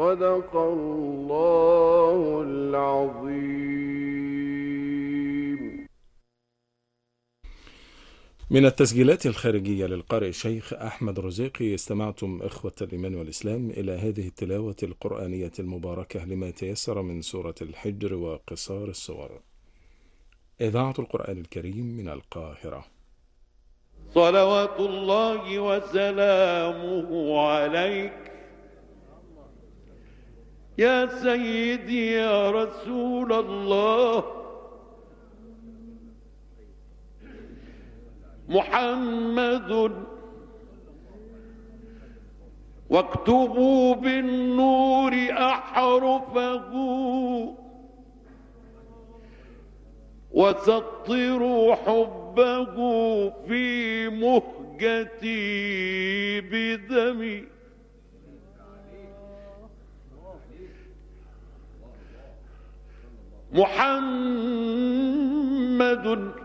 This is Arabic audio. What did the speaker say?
صدق الله العظيم. من التسجيلات الخارجية للقارئ الشيخ أحمد رزيقي استمعتم إخوة الإيمان والإسلام إلى هذه التلاوة القرآنية المباركة لما تيسر من سورة الحجر وقصار السور. إذاعة القرآن الكريم من القاهرة. صلوات الله وسلامه عليك يا سيدي يا رسول الله محمد، واكتبوا بالنور أحرفه وسطروا حبه في مهجتي بدمي. محمد